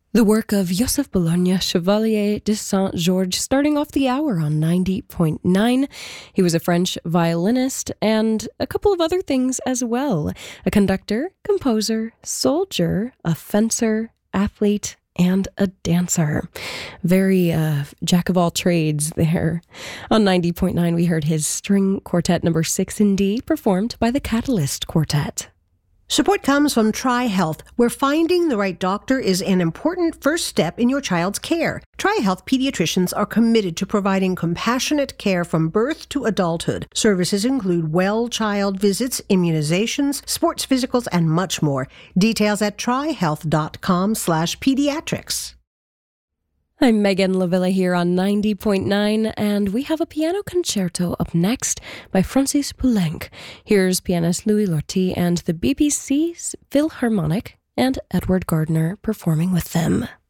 The work of Joseph Bologna, Chevalier de Saint-Georges, starting off the hour on 90.9. He was a French violinist and a couple of other things as well. A conductor, composer, soldier, a fencer, athlete, and a dancer. Very jack of all trades there. On 90.9, we heard his string quartet number 6 in D, performed by the Catalyst Quartet. Support comes from TriHealth, where finding the right doctor is an important first step in your child's care. TriHealth pediatricians are committed to providing compassionate care from birth to adulthood. Services include well child visits, immunizations, sports physicals, and much more. Details at trihealth.com/pediatrics. I'm Megan Lavilla here on 90.9, and we have a piano concerto up next by Francis Poulenc. Here's pianist Louis Lortie and the BBC Philharmonic and Edward Gardner performing with them.